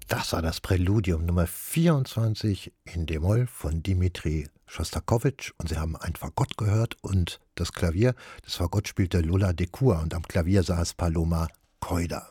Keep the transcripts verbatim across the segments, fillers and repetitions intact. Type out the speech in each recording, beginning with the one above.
Das war das Präludium Nummer vierundzwanzig in d-Moll von Dimitri Schostakowitsch. Und Sie haben ein Fagott gehört und das Klavier. Das Fagott spielte Lola Decour und am Klavier saß Paloma Keuder.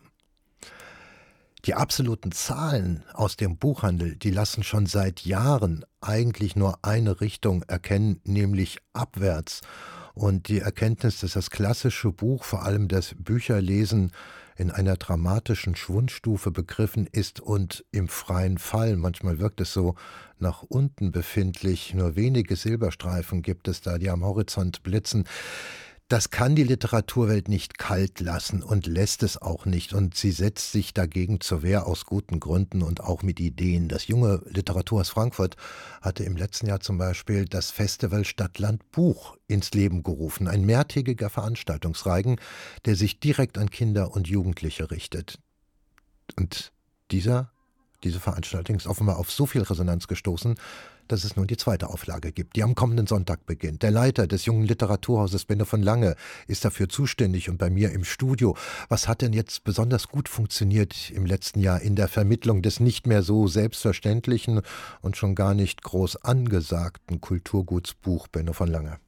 Die absoluten Zahlen aus dem Buchhandel, die lassen schon seit Jahren eigentlich nur eine Richtung erkennen, nämlich abwärts. Und die Erkenntnis, dass das klassische Buch, vor allem das Bücherlesen, in einer dramatischen Schwundstufe begriffen ist und im freien Fall, manchmal wirkt es so, nach unten befindlich, nur wenige Silberstreifen gibt es da, die am Horizont blitzen. Das kann die Literaturwelt nicht kalt lassen und lässt es auch nicht. Und sie setzt sich dagegen zur Wehr aus guten Gründen und auch mit Ideen. Das junge Literaturhaus Frankfurt hatte im letzten Jahr zum Beispiel das Festival Stadt-Land Buch ins Leben gerufen. Ein mehrtägiger Veranstaltungsreigen, der sich direkt an Kinder und Jugendliche richtet. Und dieser, diese Veranstaltung ist offenbar auf so viel Resonanz gestoßen, dass es nun die zweite Auflage gibt, die am kommenden Sonntag beginnt. Der Leiter des jungen Literaturhauses, Benno von Lange, ist dafür zuständig und bei mir im Studio. Was hat denn jetzt besonders gut funktioniert im letzten Jahr in der Vermittlung des nicht mehr so selbstverständlichen und schon gar nicht groß angesagten Kulturgutsbuch, Benno von Lange?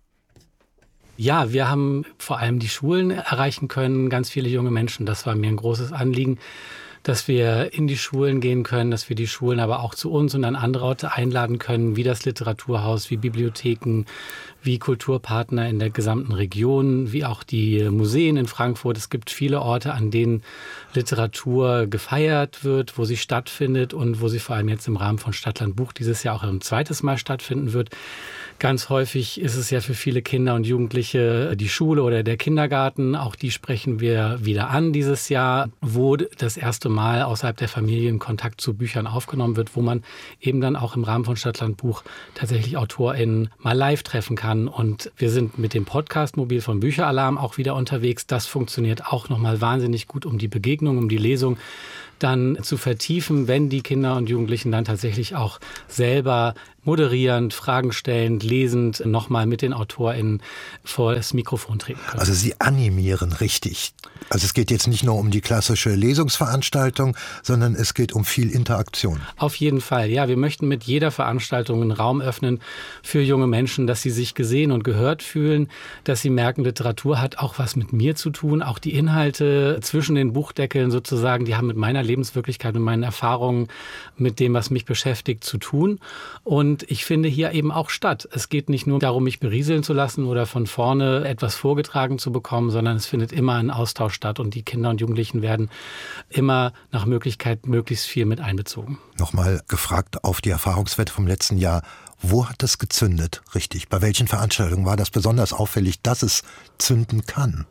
Ja, wir haben vor allem die Schulen erreichen können, ganz viele junge Menschen. Das war mir ein großes Anliegen, dass wir in die Schulen gehen können, dass wir die Schulen aber auch zu uns und an andere Orte einladen können, wie das Literaturhaus, wie Bibliotheken, wie Kulturpartner in der gesamten Region, wie auch die Museen in Frankfurt. Es gibt viele Orte, an denen Literatur gefeiert wird, wo sie stattfindet und wo sie vor allem jetzt im Rahmen von Stadt-Land Buch dieses Jahr auch ein zweites Mal stattfinden wird. Ganz häufig ist es ja für viele Kinder und Jugendliche die Schule oder der Kindergarten. Auch die sprechen wir wieder an dieses Jahr, wo das erste Mal außerhalb der Familie Kontakt zu Büchern aufgenommen wird, wo man eben dann auch im Rahmen von Stadt-Land Buch tatsächlich AutorInnen mal live treffen kann. Und wir sind mit dem Podcast Mobil vom Bücheralarm auch wieder unterwegs. Das funktioniert auch nochmal wahnsinnig gut, um die Begegnung, um die Lesung dann zu vertiefen, wenn die Kinder und Jugendlichen dann tatsächlich auch selber moderierend, Fragen stellend, lesend nochmal mit den AutorInnen vor das Mikrofon treten können. Also Sie animieren richtig. Also es geht jetzt nicht nur um die klassische Lesungsveranstaltung, sondern es geht um viel Interaktion. Auf jeden Fall, ja. Wir möchten mit jeder Veranstaltung einen Raum öffnen für junge Menschen, dass sie sich gesehen und gehört fühlen, dass sie merken, Literatur hat auch was mit mir zu tun. Auch die Inhalte zwischen den Buchdeckeln sozusagen, die haben mit meiner Lebenswirklichkeit, mit meinen Erfahrungen, mit dem, was mich beschäftigt, zu tun. Und ich finde hier eben auch statt. Es geht nicht nur darum, mich berieseln zu lassen oder von vorne etwas vorgetragen zu bekommen, sondern es findet immer ein Austausch statt und die Kinder und Jugendlichen werden immer nach Möglichkeit möglichst viel mit einbezogen. Nochmal gefragt auf die Erfahrungswerte vom letzten Jahr. Wo hat das gezündet? Richtig. Bei welchen Veranstaltungen war das besonders auffällig, dass es zünden kann?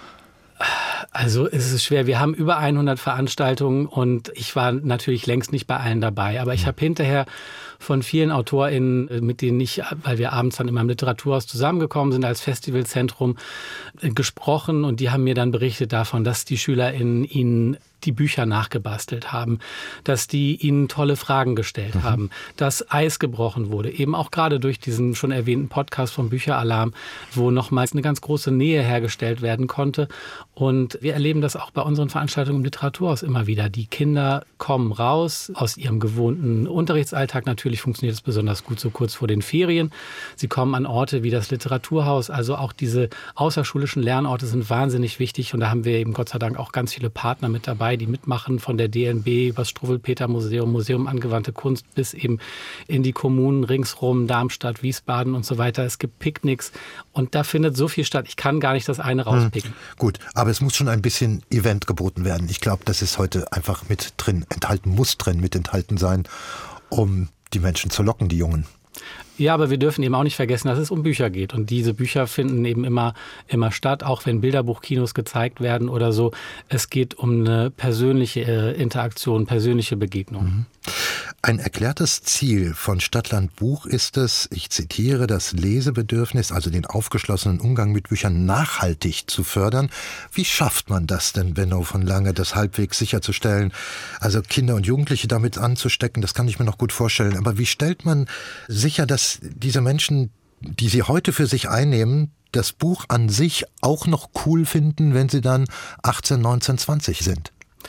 Also es ist schwer. Wir haben über hundert Veranstaltungen und ich war natürlich längst nicht bei allen dabei. Aber ich habe hinterher von vielen AutorInnen, mit denen ich, weil wir abends dann immer im Literaturhaus zusammengekommen sind als Festivalzentrum, gesprochen. Und die haben mir dann berichtet davon, dass die SchülerInnen ihnen die Bücher nachgebastelt haben, dass die ihnen tolle Fragen gestellt mhm. haben, dass Eis gebrochen wurde, eben auch gerade durch diesen schon erwähnten Podcast vom Bücheralarm, wo nochmals eine ganz große Nähe hergestellt werden konnte. Und wir erleben das auch bei unseren Veranstaltungen im Literaturhaus immer wieder. Die Kinder kommen raus aus ihrem gewohnten Unterrichtsalltag. Natürlich funktioniert es besonders gut so kurz vor den Ferien. Sie kommen an Orte wie das Literaturhaus. Also auch diese außerschulischen Lernorte sind wahnsinnig wichtig. Und da haben wir eben Gott sei Dank auch ganz viele Partner mit dabei, die mitmachen, von der D N B über das Struwwelpeter-Museum, Museum Angewandte Kunst bis eben in die Kommunen ringsrum, Darmstadt, Wiesbaden und so weiter. Es gibt Picknicks und da findet so viel statt. Ich kann gar nicht das eine rauspicken. Hm, gut, aber es muss schon ein bisschen Event geboten werden. Ich glaube, das ist heute einfach mit drin, enthalten, muss drin mit enthalten sein, um die Menschen zu locken, die Jungen. Ja, aber wir dürfen eben auch nicht vergessen, dass es um Bücher geht. Und diese Bücher finden eben immer, immer statt, auch wenn Bilderbuchkinos gezeigt werden oder so. Es geht um eine persönliche Interaktion, persönliche Begegnung. Mhm. Ein erklärtes Ziel von Stadt-Land Buch ist es, ich zitiere, das Lesebedürfnis, also den aufgeschlossenen Umgang mit Büchern nachhaltig zu fördern. Wie schafft man das denn, Benno von Lange, das halbwegs sicherzustellen? Also Kinder und Jugendliche damit anzustecken, das kann ich mir noch gut vorstellen. Aber wie stellt man sicher, dass diese Menschen, die sie heute für sich einnehmen, das Buch an sich auch noch cool finden, wenn sie dann achtzehn, neunzehn, zwanzig sind?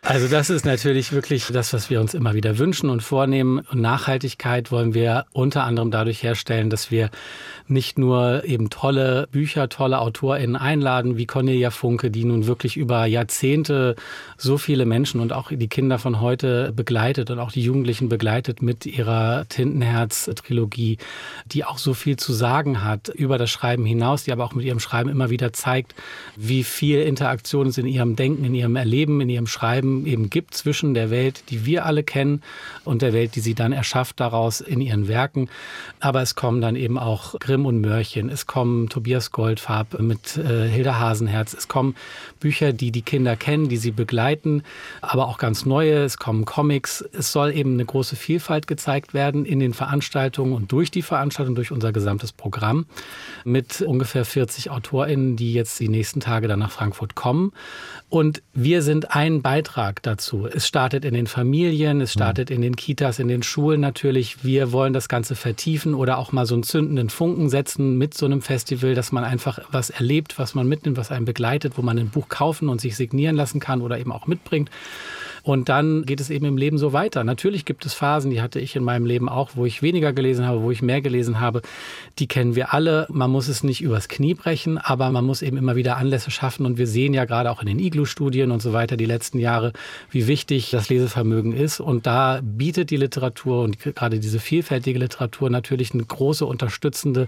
Also das ist natürlich wirklich das, was wir uns immer wieder wünschen und vornehmen. Und Nachhaltigkeit wollen wir unter anderem dadurch herstellen, dass wir nicht nur eben tolle Bücher, tolle AutorInnen einladen, wie Cornelia Funke, die nun wirklich über Jahrzehnte so viele Menschen und auch die Kinder von heute begleitet und auch die Jugendlichen begleitet mit ihrer Tintenherz-Trilogie, die auch so viel zu sagen hat über das Schreiben hinaus, die aber auch mit ihrem Schreiben immer wieder zeigt, wie viel Interaktion es in ihrem Denken, in ihrem Erleben, in ihrem Schreiben eben gibt zwischen der Welt, die wir alle kennen, und der Welt, die sie dann erschafft daraus in ihren Werken. Aber es kommen dann eben auch Grimm und Mörchen, es kommen Tobias Goldfarb mit äh, Hilda Hasenherz, es kommen Bücher, die die Kinder kennen, die sie begleiten, aber auch ganz neue, es kommen Comics. Es soll eben eine große Vielfalt gezeigt werden in den Veranstaltungen und durch die Veranstaltung, durch unser gesamtes Programm mit ungefähr vierzig AutorInnen, die jetzt die nächsten Tage dann nach Frankfurt kommen. Und wir sind ein Beitrag dazu. Es startet in den Familien, es startet in den Kitas, in den Schulen natürlich. Wir wollen das Ganze vertiefen oder auch mal so einen zündenden Funken setzen mit so einem Festival, dass man einfach was erlebt, was man mitnimmt, was einen begleitet, wo man ein Buch kaufen und sich signieren lassen kann oder eben auch mitbringt. Und dann geht es eben im Leben so weiter. Natürlich gibt es Phasen, die hatte ich in meinem Leben auch, wo ich weniger gelesen habe, wo ich mehr gelesen habe. Die kennen wir alle. Man muss es nicht übers Knie brechen, aber man muss eben immer wieder Anlässe schaffen. Und wir sehen ja gerade auch in den Iglu-Studien und so weiter die letzten Jahre, wie wichtig das Lesevermögen ist. Und da bietet die Literatur und gerade diese vielfältige Literatur natürlich eine große unterstützende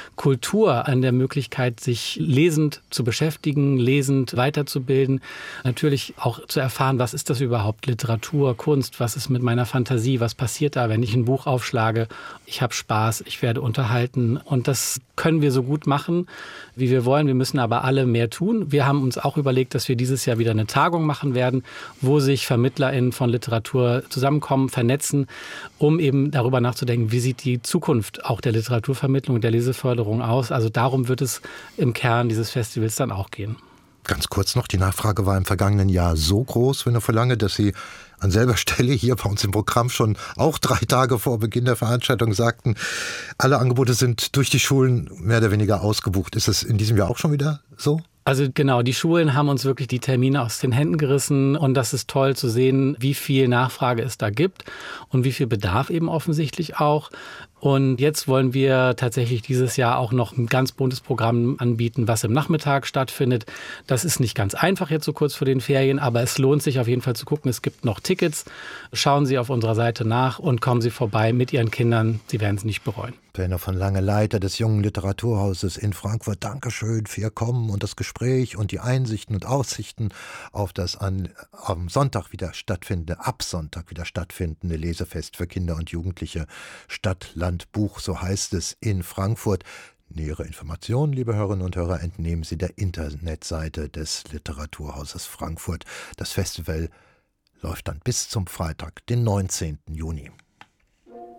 Kultur an der Möglichkeit, sich lesend zu beschäftigen, lesend weiterzubilden. Natürlich auch zu erfahren, was ist das überhaupt? Literatur, Kunst, was ist mit meiner Fantasie, was passiert da, wenn ich ein Buch aufschlage? Ich habe Spaß, ich werde unterhalten und das können wir so gut machen, wie wir wollen. Wir müssen aber alle mehr tun. Wir haben uns auch überlegt, dass wir dieses Jahr wieder eine Tagung machen werden, wo sich VermittlerInnen von Literatur zusammenkommen, vernetzen, um eben darüber nachzudenken, wie sieht die Zukunft auch der Literaturvermittlung und der Leseförderung aus. Also darum wird es im Kern dieses Festivals dann auch gehen. Ganz kurz noch, die Nachfrage war im vergangenen Jahr so groß, wenn er verlange, dass Sie an selber Stelle hier bei uns im Programm schon auch drei Tage vor Beginn der Veranstaltung sagten, alle Angebote sind durch die Schulen mehr oder weniger ausgebucht. Ist das in diesem Jahr auch schon wieder so? Also genau, die Schulen haben uns wirklich die Termine aus den Händen gerissen und das ist toll zu sehen, wie viel Nachfrage es da gibt und wie viel Bedarf eben offensichtlich auch. Und jetzt wollen wir tatsächlich dieses Jahr auch noch ein ganz buntes Programm anbieten, was im Nachmittag stattfindet. Das ist nicht ganz einfach jetzt so kurz vor den Ferien, aber es lohnt sich auf jeden Fall zu gucken. Es gibt noch Tickets. Schauen Sie auf unserer Seite nach und kommen Sie vorbei mit Ihren Kindern. Sie werden es nicht bereuen. Werner von Lange, Leiter des Jungen Literaturhauses in Frankfurt. Dankeschön für Ihr Kommen und das Gespräch und die Einsichten und Aussichten auf das an, am Sonntag wieder stattfindende, ab Sonntag wieder stattfindende Lesefest für Kinder und Jugendliche. Stadt, Land, Buch, so heißt es in Frankfurt. Nähere Informationen, liebe Hörerinnen und Hörer, entnehmen Sie der Internetseite des Literaturhauses Frankfurt. Das Festival läuft dann bis zum Freitag, den neunzehnten Juni.